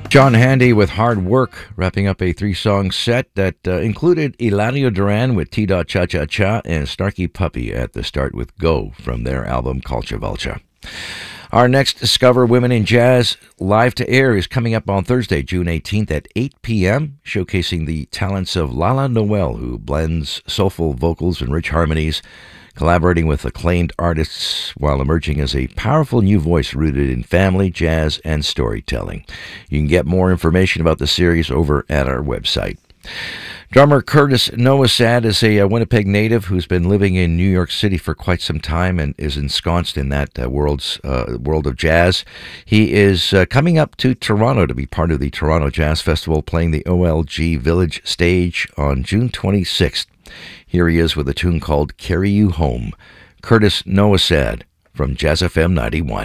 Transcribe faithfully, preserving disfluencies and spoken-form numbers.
John Handy with Hard Work, wrapping up a three-song set that uh, included Eladio Duran with T-Dot Cha-Cha-Cha and Snarky Puppy at the start with Go from their album Culture Vulture. Our next Discover Women in Jazz live to air is coming up on Thursday, June eighteenth at eight p.m., showcasing the talents of Lala Noel, who blends soulful vocals and rich harmonies, collaborating with acclaimed artists while emerging as a powerful new voice rooted in family, jazz, and storytelling. You can get more information about the series over at our website. Drummer Curtis Nowosad is a Winnipeg native who's been living in New York City for quite some time and is ensconced in that uh, world's uh, world of jazz. He is uh, coming up to Toronto to be part of the Toronto Jazz Festival, playing the O L G Village stage on June twenty-sixth. Here he is with a tune called Carry You Home. Curtis Nowosad from Jazz F M ninety-one.